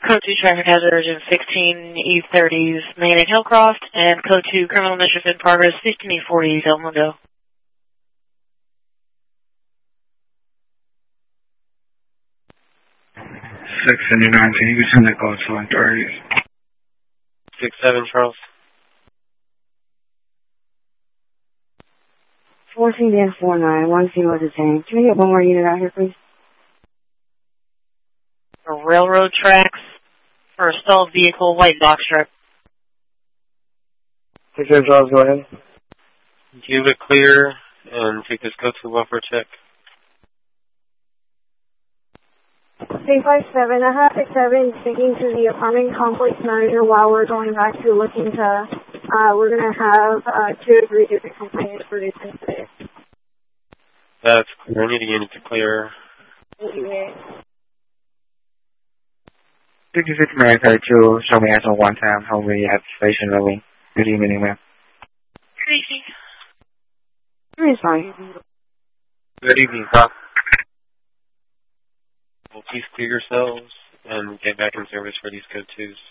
Code 2 traffic hazard urgent 16 E30s, man in Hillcroft, and Code 2 criminal mischief in progress 15 E40s, El Mundo. 679, can you send the code to 130s? 6-7, Charles. 14-49, 1 Kilo detained. Can we get one more unit out here, please? For railroad tracks, for a stalled vehicle, white box truck. 6-7, Charles, go ahead. Give it clear and take this code to welfare check. 357, I have 67 speaking to the apartment complex manager while we're going back to look into, we're going to have 2 or 3 different complaints for this incident. That's clear. I need a unit to clear. 66 Mary 32, show me as on 1 time, how we have station loading. Good evening, ma'am. Tracy. It's fine. Good evening, Pop. Well, please clear yourselves and get back in service for these code 2s.